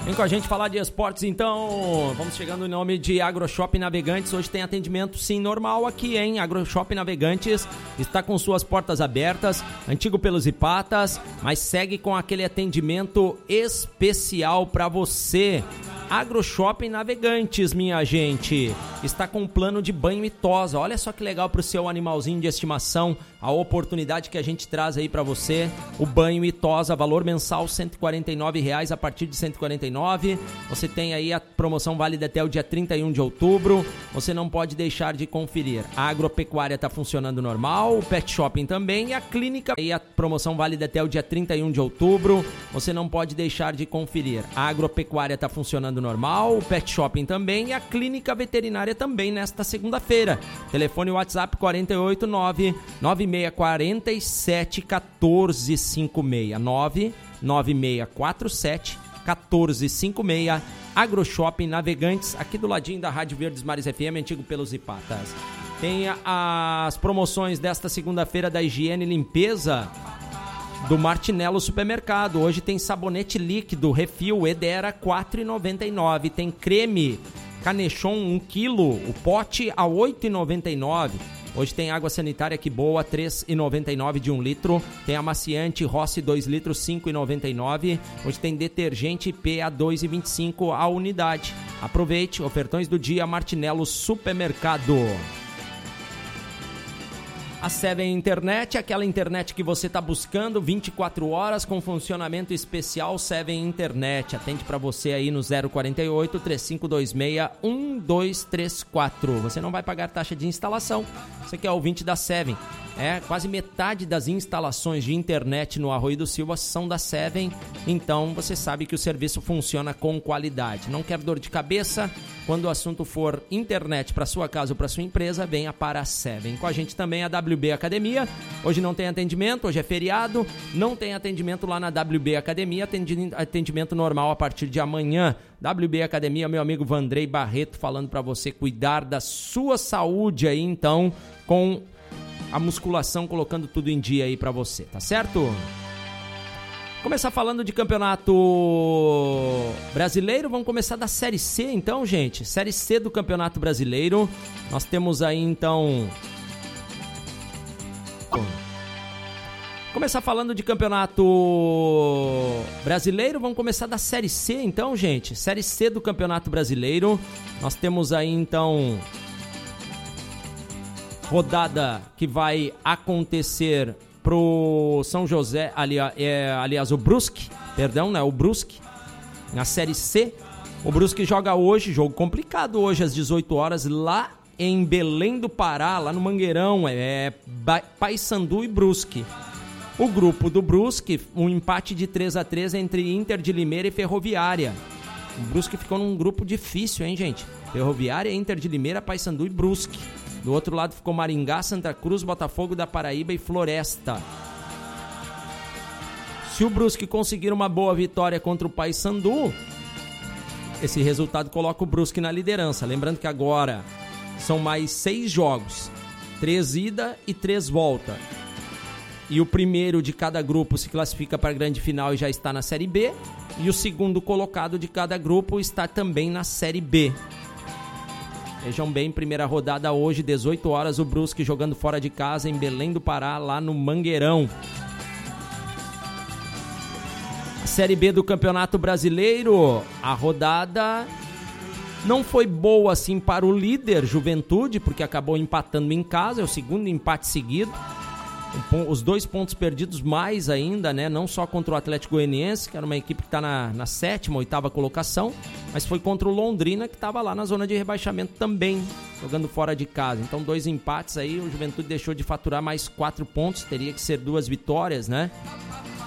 Vem com a gente falar de esportes, então. Vamos chegando em nome de AgroShop Navegantes. Hoje tem atendimento, sim, normal aqui, hein? AgroShop Navegantes está com suas portas abertas, antigo pelos Ipatas, mas segue com aquele atendimento especial para você. AgroShop Navegantes, minha gente, está com um plano de banho e tosa. Olha só que legal para o seu animalzinho de estimação, a oportunidade que a gente traz aí para você. O banho e tosa, valor mensal R$ 149,00 a partir de R$ 149,00. Você tem aí a promoção válida até o dia 31 de outubro. Você não pode deixar de conferir. A agropecuária está funcionando normal, o pet shopping também e a clínica. E a promoção válida até o dia 31 de outubro. Você não pode deixar de conferir. A agropecuária está funcionando normal, o pet shopping também e a clínica veterinária também nesta segunda-feira. Telefone WhatsApp 489-9647-1456 99647-1456. AgroShopping Navegantes, aqui do ladinho da Rádio Verdes Mares FM, antigo pelos Ipatas. Tem as promoções desta segunda-feira da higiene e limpeza do Martinello Supermercado. Hoje tem sabonete líquido refil Edera R$ 4,99. Tem creme Canechon 1 kg, o pote a R$ 8,99. Hoje tem água sanitária que boa, R$ 3,99 de 1 litro. Tem amaciante Rossi 2 litros, R$ 5,99. Hoje tem detergente IP a R$ 2,25 a unidade. Aproveite, ofertões do dia Martinello Supermercado. A Seven Internet, aquela internet que você está buscando, 24 horas com funcionamento especial. Seven Internet, atende para você aí no 048 3526 1234. Você não vai pagar taxa de instalação. Você que é ouvinte da Seven. Quase metade das instalações de internet no Arroio do Silva são da Seven, então você sabe que o serviço funciona com qualidade. Não quer dor de cabeça? Quando o assunto for internet para sua casa ou para sua empresa, venha para a Seven. Com a gente também a WB Academia. Hoje não tem atendimento, hoje é feriado, não tem atendimento lá na WB Academia, atendimento normal a partir de amanhã. WB Academia, meu amigo Vandrei Barreto falando para você cuidar da sua saúde aí, então, com a musculação, colocando tudo em dia aí pra você, tá certo? Começar falando de campeonato brasileiro, vamos começar da Série C então, gente. Série C do Campeonato Brasileiro. Nós temos aí então... Começar falando de campeonato brasileiro, vamos começar da Série C então, gente. Série C do Campeonato Brasileiro. Nós temos aí então... rodada que vai acontecer pro São José, aliás, o Brusque, o Brusque, na Série C. O Brusque joga hoje, jogo complicado hoje, às 18 horas, lá em Belém do Pará, lá no Mangueirão, Paysandu e Brusque. O grupo do Brusque, um empate de 3-3 entre Inter de Limeira e Ferroviária. O Brusque ficou num grupo difícil, hein, gente? Ferroviária, Inter de Limeira, Paysandu e Brusque. Do outro lado ficou Maringá, Santa Cruz, Botafogo da Paraíba e Floresta. Se o Brusque conseguir uma boa vitória contra o Paysandu, esse resultado coloca o Brusque na liderança. Lembrando que agora são mais 6 jogos, 3 ida e 3 volta. E o primeiro de cada grupo se classifica para a grande final e já está na Série B. E o segundo colocado de cada grupo está também na Série B. Vejam bem, primeira rodada hoje, 18 horas, o Brusque jogando fora de casa em Belém do Pará, lá no Mangueirão. A Série B do Campeonato Brasileiro, a rodada não foi boa assim para o líder Juventude, porque acabou empatando em casa, é o segundo empate seguido. Os 2 pontos perdidos mais ainda, né? Não só contra o Atlético Goianiense, que era uma equipe que está na 7ª, 8ª colocação, mas foi contra o Londrina, que estava lá na zona de rebaixamento também, jogando fora de casa. Então 2 empates aí, o Juventude deixou de faturar mais 4 pontos, teria que ser 2 vitórias, né?